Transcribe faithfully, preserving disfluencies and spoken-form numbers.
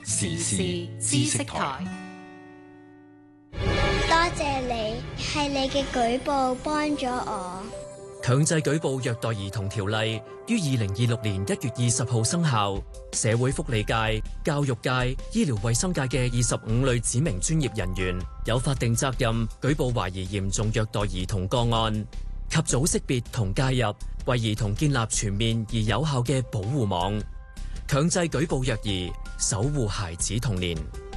時事知識台。 多謝你，係你嘅舉報幫咗我。 強制舉報虐待兒童條例於二零二六年一月二十號生效，社會福利界、教育界、醫療衛生界嘅二十五類指明專業人員有法定責任舉報懷疑嚴重虐待兒童個案，及早識別同介入，為兒童建立全面而有效嘅保護網，強制舉報虐兒，守護孩子童年。